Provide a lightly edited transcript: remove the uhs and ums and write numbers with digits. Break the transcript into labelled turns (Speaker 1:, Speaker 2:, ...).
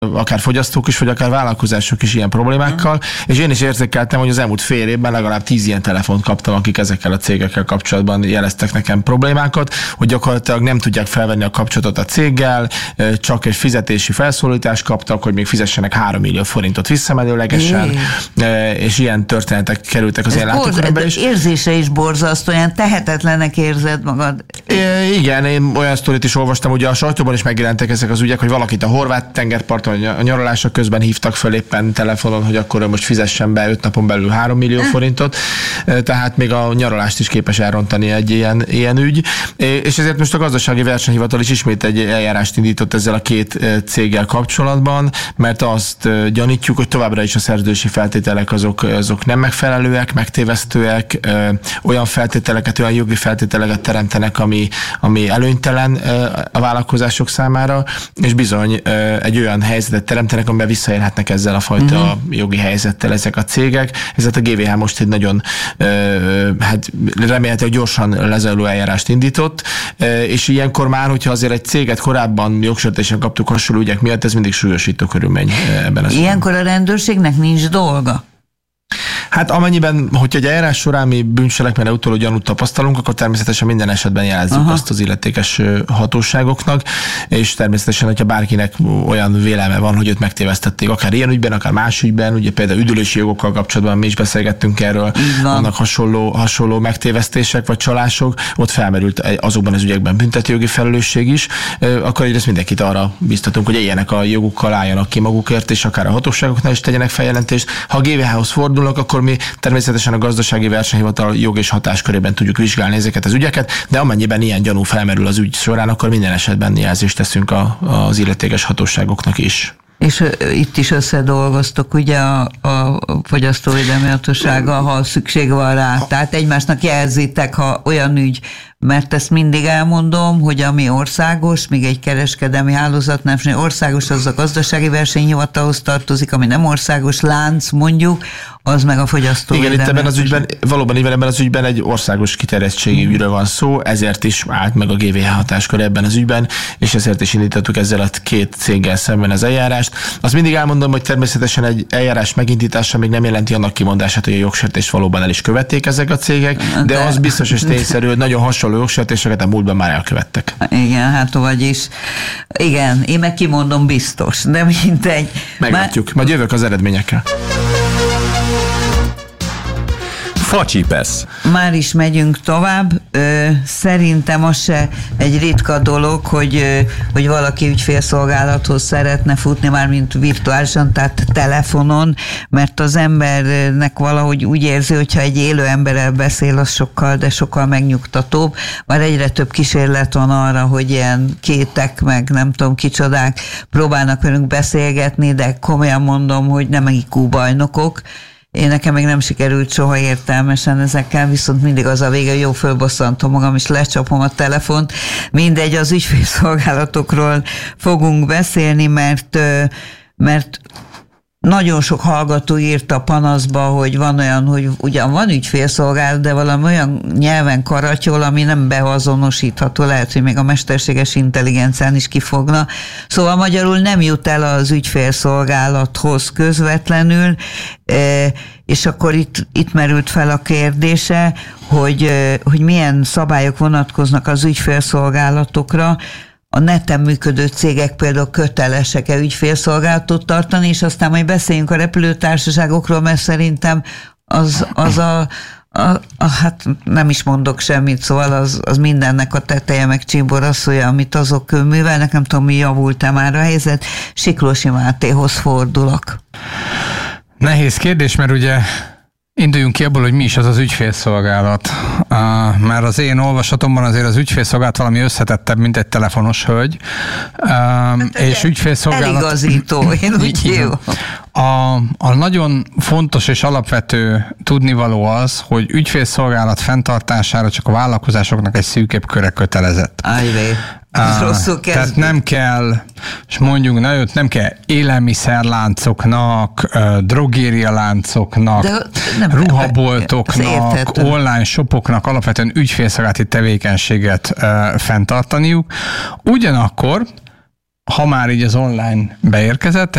Speaker 1: akár fogyasztók is, vagy akár vállalkozások is ilyen problémákkal, és én is érzékeltem, hogy az elmúlt fél évben legalább 10 ilyen telefont kaptam, akik ezekkel a cégekkel kapcsolatban jeleztek nekem problémákat, hogy gyakorlatilag nem tudják felvenni a kapcsolatot a céggel, csak egy fizetési felszólítást kaptak, hogy még fizessenek 3 millió forintot visszamenőlegesen, és ilyen történetek kerültek az én látókörömbe is.
Speaker 2: Érzése is borzasztó, olyan tehetetlenek érzed magad.
Speaker 1: Igen, én olyan sztorit is olvastam, ugye a sajtóban is megjelentek ezek az ügyek, hogy valakit a horvát tengerparton a nyaralása közben hívtak föl éppen telefonon, hogy akkor most fizessen be 5 napon belül 3 millió forintot, tehát még a nyaralást is képes elrontani egy ilyen ügy, és ezért most a gazdasági versenyhivatal is ismét egy eljárást indított ezzel a két céggel kapcsolatban, mert azt gyanítjuk, hogy továbbra is a szerződési feltételek azok nem megfelelőek, megtévesztőek, olyan feltételeket, olyan jogi feltételeket teremtenek, ami előnytelen a vállalkozások számára, és bizony egy olyan helyzetet teremtenek, amiben visszaélhetnek ezzel a fajta jogi helyzettel ezek a cégek. Ezért a GVH most egy nagyon remélhetőleg gyorsan lezajló eljárást indított, és ilyenkor már, hogyha azért egy céget korábban jogsértésen kaptuk hasonló ügyek miatt, ez mindig súlyosító körülmény ebben az
Speaker 2: ilyenkor a rendőrségnek nincs dolga?
Speaker 1: Hát amennyiben, hogyha egy eljárás során mi bűncselekményre utaló gyanút tapasztalunk, akkor természetesen minden esetben jelezzük azt az illetékes hatóságoknak, és természetesen, hogyha bárkinek olyan vélelme van, hogy őt megtévesztették, akár ilyen ügyben, akár más ügyben, ugye például üdülési jogokkal kapcsolatban mi is beszélgettünk erről, vannak hasonló megtévesztések vagy csalások, ott felmerült azokban az ügyekben büntetőjogi felelősség is, akkor egyrészt mindenkit arra biztatunk, hogy éljenek a jogukkal, álljanak ki magukért, és akár a hatóságoknál is tegyenek feljelentést. Ha a GVH-hoz fordulnak, akkor mi természetesen a gazdasági versenyhivatal jog és hatáskörében tudjuk vizsgálni ezeket az ügyeket, de amennyiben ilyen gyanú felmerül az ügy során, akkor minden esetben jelzést teszünk az illetékes hatóságoknak is.
Speaker 2: És itt is összedolgoztok ugye a fogyasztóvédelmi hatósággal, ha szükség van rá. Tehát egymásnak jelzitek, ha olyan ügy, mert ezt mindig elmondom, hogy ami országos, még egy kereskedelmi hálózatnál, országos, az a gazdasági versenyhivatalhoz tartozik, ami nem országos lánc mondjuk, az meg a fogyasztóvédelmi.
Speaker 1: Igen, itt ebben az ügyben, valóban ebben az ügyben egy országos kiterjesztségi ügyről van szó, ezért is állt meg a GVH hatáskör ebben az ügyben, és ezért is indítottuk ezzel a két céggel szemben az eljárást. Azt mindig elmondom, hogy természetesen egy eljárás megindítása még nem jelenti annak kimondását, hogy a jogsértést valóban el is követték ezek a cégek, de az biztos és tényszerű, hogy nagyon hasonló jogsértéseket a múltban már elkövettek.
Speaker 2: Igen, hát vagyis. Igen, én meg kimondom biztos, de mindegy.
Speaker 1: Meglátjuk, majd jövök az eredményekkel.
Speaker 3: Facsipesz.
Speaker 2: Már is megyünk tovább. Szerintem az se egy ritka dolog, hogy valaki ügyfélszolgálathoz szeretne futni, már mint virtuálisan, tehát telefonon, mert az embernek valahogy úgy érzi, hogyha egy élő emberrel beszél, az sokkal, de sokkal megnyugtatóbb. Már egyre több kísérlet van arra, hogy ilyen kétek, meg nem tudom kicsodák próbálnak velünk beszélgetni, de komolyan mondom, hogy nem IQ bajnokok. Nekem még nem sikerült soha értelmesen ezekkel, viszont mindig az a vége, hogy jó, fölbosszantom magam, és lecsapom a telefont. Mindegy, az ügyfélszolgálatokról fogunk beszélni, mert nagyon sok hallgató írt a panaszba, hogy van olyan, hogy ugyan van ügyfélszolgálat, de valami olyan nyelven karatyol, ami nem beazonosítható, lehet, hogy még a mesterséges intelligencián is kifogna. Szóval magyarul nem jut el az ügyfélszolgálathoz közvetlenül, és akkor itt merült fel a kérdése, hogy milyen szabályok vonatkoznak az ügyfélszolgálatokra. A neten működő cégek például kötelesek-e ügyfélszolgálatot tartani, és aztán majd beszéljünk a repülőtársaságokról, mert szerintem hát nem is mondok semmit, szóval az mindennek a teteje meg csimboraszója, amit azok művelnek, nem tudom, mi javult-e már a helyzet. Siklósi Mátéhoz fordulok.
Speaker 4: Nehéz kérdés, mert ugye induljunk ki abból, hogy mi is az ügyfélszolgálat. Mert az én olvasatomban azért az ügyfélszolgálat valami összetettebb, mint egy telefonos hölgy. És ügyfélszolgálat...
Speaker 2: Eligazító, én úgy hívom.
Speaker 4: A nagyon fontos és alapvető tudnivaló az, hogy ügyfélszolgálat fenntartására csak a vállalkozásoknak egy szűkebb köre kötelezett. Tehát nem kell, és mondjunk nagyot, nem kell élelmiszerláncoknak, drogérialáncoknak, ruhaboltoknak, online shopoknak alapvetően ügyfélszolgálati tevékenységet fenntartaniuk. Ugyanakkor ha már így az online beérkezett,